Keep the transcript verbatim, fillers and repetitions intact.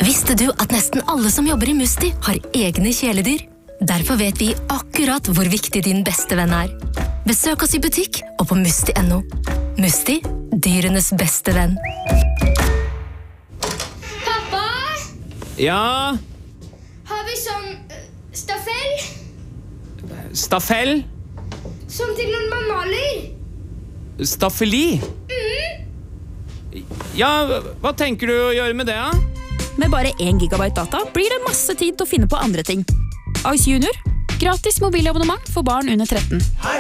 Visste du at nesten alle som jobber i Musti har egne kjæledyr? Derfor vet vi akkurat hvor viktig din beste venn er. Besøk oss i butikk og på musti punktum no. Musti, dyrenes beste venn. Pappa? Ja? Har vi sånn uh, stafell? Stafell? Som til når man maler? Staffeli? Mm. Ja, hva tenker du å gjøre med det, da? Med bare én gigabyte data blir det masse tid til å finne på andre ting. Ice Junior. Gratis mobilabonnement for barn under tretten.